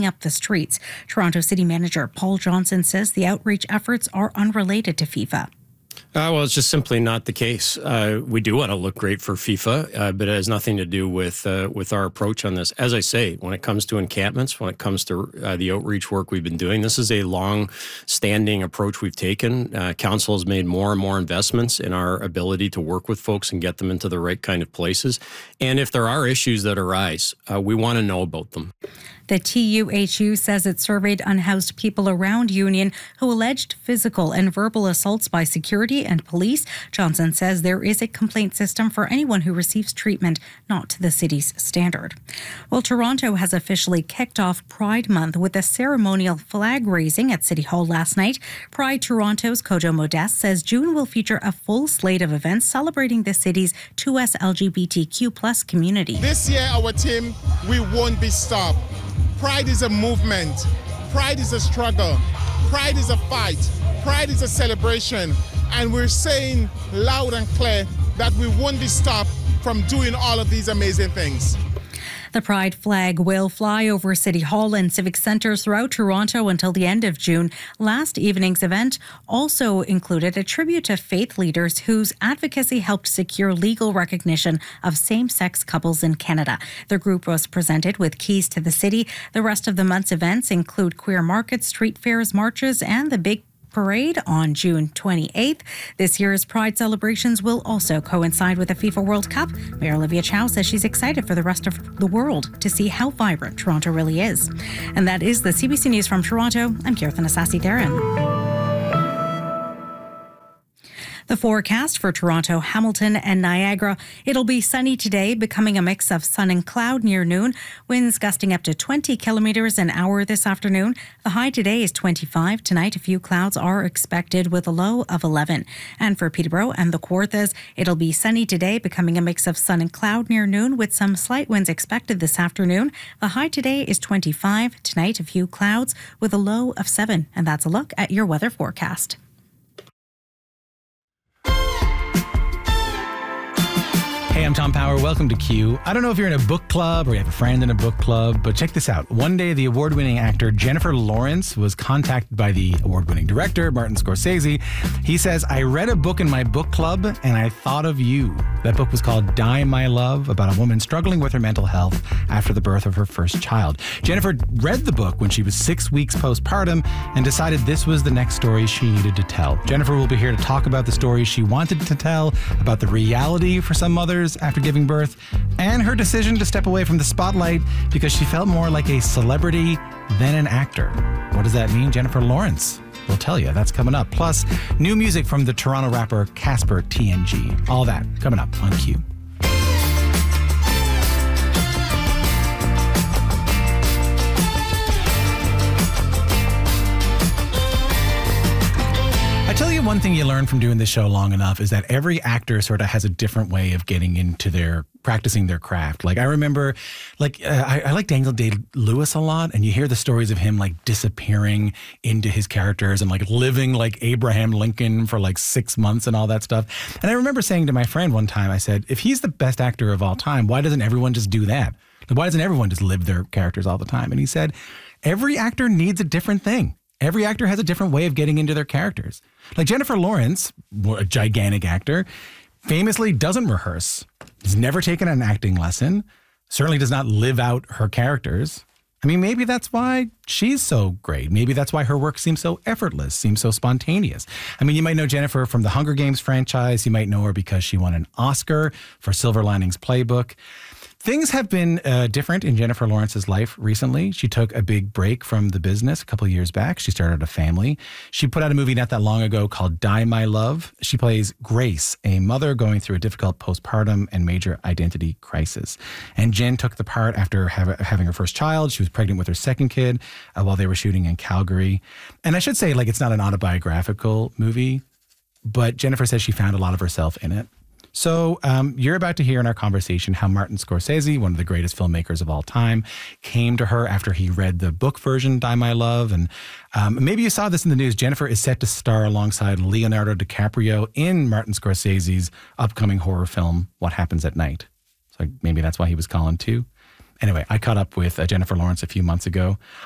cleaning up the streets. Toronto City Manager Paul Johnson says the outreach efforts are unrelated to FIFA. Well, it's just simply not the case. We do want to look great for FIFA, but it has nothing to do with our approach on this. As I say, when it comes to encampments, when it comes to the outreach work we've been doing, this is a long-standing approach we've taken. Council has made more and more investments in our ability to work with folks and get them into the right kind of places. And if there are issues that arise, we want to know about them. The TUHU says it surveyed unhoused people around Union who alleged physical and verbal assaults by security and police. Johnson says there is a complaint system for anyone who receives treatment not to the city's standard. Well, Toronto has officially kicked off Pride Month with a ceremonial flag raising at City Hall last night. Pride Toronto's Kojo Modeste says June will feature a full slate of events celebrating the city's 2S LGBTQ+ community. This year, our team, we won't be stopped. Pride is a movement. Pride is a struggle. Pride is a fight. Pride is a celebration. And we're saying loud and clear that we won't be stopped from doing all of these amazing things. The Pride flag will fly over City Hall and civic centres throughout Toronto until the end of June. Last evening's event also included a tribute to faith leaders whose advocacy helped secure legal recognition of same-sex couples in Canada. The group was presented with keys to the city. The rest of the month's events include queer markets, street fairs, marches, and the big parade on June 28th. This year's Pride celebrations will also coincide with the FIFA World Cup. Mayor Olivia Chow says she's excited for the rest of the world to see how vibrant Toronto really is. And that is the CBC News from Toronto. I'm Kirthan Asasi-Theron. The forecast for Toronto, Hamilton and Niagara. It'll be sunny today, becoming a mix of sun and cloud near noon. Winds gusting up to 20 kilometres an hour this afternoon. The high today is 25. Tonight, a few clouds are expected with a low of 11. And for Peterborough and the Kawarthas, it'll be sunny today, becoming a mix of sun and cloud near noon with some slight winds expected this afternoon. The high today is 25. Tonight, a few clouds with a low of 7. And that's a look at your weather forecast. Hey, I'm Tom Power. Welcome to Q. I don't know if you're in a book club or you have a friend in a book club, but check this out. One day, the award-winning actor Jennifer Lawrence was contacted by the award-winning director, Martin Scorsese. He says, I read a book in my book club and I thought of you. That book was called Die, My Love, about a woman struggling with her mental health after the birth of her first child. Jennifer read the book when she was 6 weeks postpartum and decided this was the next story she needed to tell. Jennifer will be here to talk about the stories she wanted to tell, about the reality for some mothers after giving birth, and her decision to step away from the spotlight because she felt more like a celebrity than an actor. What does that mean? Jennifer Lawrence will tell you. That's coming up. Plus, new music from the Toronto rapper Casper TNG. All that coming up on Q. I tell you, one thing you learn from doing this show long enough is that every actor sort of has a different way of getting into practicing their craft. Like I remember, I like Daniel Day-Lewis a lot, and you hear the stories of him like disappearing into his characters and like living like Abraham Lincoln for like 6 months and all that stuff. And I remember saying to my friend one time, I said, if he's the best actor of all time, why doesn't everyone just do that? Like, why doesn't everyone just live their characters all the time? And he said, every actor needs a different thing. Every actor has a different way of getting into their characters. Like Jennifer Lawrence, a gigantic actor, famously doesn't rehearse. Has never taken an acting lesson. Certainly does not live out her characters. I mean, maybe that's why she's so great. Maybe that's why her work seems so effortless, seems so spontaneous. I mean, you might know Jennifer from the Hunger Games franchise. You might know her because she won an Oscar for Silver Linings Playbook. Things have been different in Jennifer Lawrence's life recently. She took a big break from the business a couple of years back. She started a family. She put out a movie not that long ago called Die, My Love. She plays Grace, a mother going through a difficult postpartum and major identity crisis. And Jen took the part after having her first child. She was pregnant with her second kid while they were shooting in Calgary. And I should say, like, it's not an autobiographical movie, but Jennifer says she found a lot of herself in it. So you're about to hear in our conversation how Martin Scorsese, one of the greatest filmmakers of all time, came to her after he read the book version, Die, My Love. And maybe you saw this in the news. Jennifer is set to star alongside Leonardo DiCaprio in Martin Scorsese's upcoming horror film, What Happens at Night. So maybe that's why he was calling too. Anyway, I caught up with Jennifer Lawrence a few months ago.